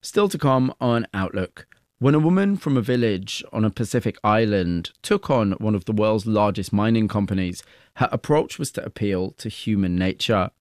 Still to come on Outlook. When a woman from a village on a Pacific island took on one of the world's largest mining companies, her approach was to appeal to human nature.